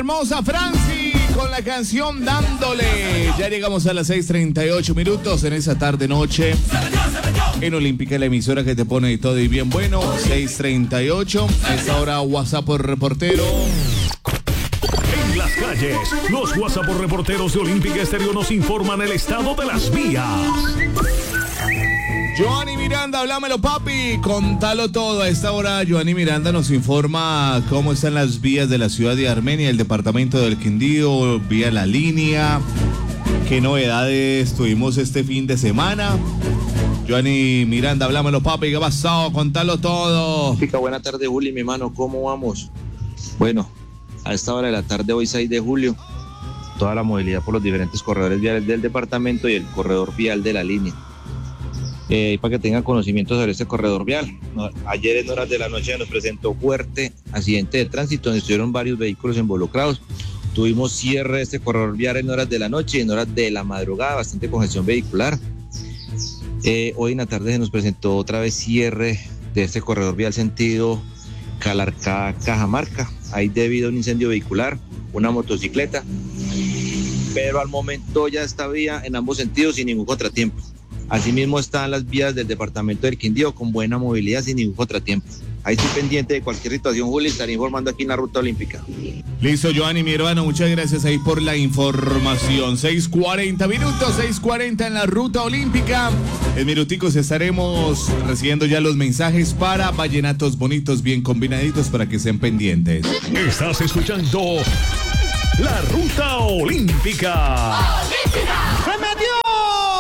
hermosa Franci con la canción Dándole. Ya llegamos a las 6:38 minutos en esa tarde-noche. En Olímpica, la emisora que te pone todo y bien bueno. 6:38. A esta hora, WhatsApp por reportero. En las calles, los WhatsApp por reporteros de Olímpica Estéreo nos informan el estado de las vías. Joanny Miranda, háblamelo, papi. Contalo todo. A esta hora, Joanny Miranda nos informa cómo están las vías de la ciudad de Armenia, el departamento del Quindío, vía La Línea. ¿Qué novedades tuvimos este fin de semana? Joanny Miranda, háblamelo, papi. ¿Qué pasó? Contalo todo. Buena tarde, Juli, mi hermano. ¿Cómo vamos? Bueno, a esta hora de la tarde, hoy 6 de julio, toda la movilidad por los diferentes corredores viales del departamento y el corredor vial de La Línea. Para que tengan conocimiento sobre este corredor vial. Ayer en horas de la noche nos presentó fuerte accidente de tránsito donde estuvieron varios vehículos involucrados. Tuvimos cierre de este corredor vial en horas de la noche y en horas de la madrugada, bastante congestión vehicular. Hoy en la tarde se nos presentó otra vez cierre de este corredor vial sentido Calarcá-Cajamarca. Ahí debido a un incendio vehicular, una motocicleta. Pero al momento ya está vía en ambos sentidos sin ningún contratiempo. Asimismo están las vías del departamento del Quindío con buena movilidad sin ningún contratiempo. Ahí estoy pendiente de cualquier situación, Juli, estaré informando aquí en la Ruta Olímpica. Listo, Joanny, mi hermano, muchas gracias ahí por la información. 6:40 minutos, 6:40 en la Ruta Olímpica. En minuticos estaremos recibiendo ya los mensajes para vallenatos bonitos, bien combinaditos, para que estén pendientes. Estás escuchando la Ruta Olímpica. ¡Se metió!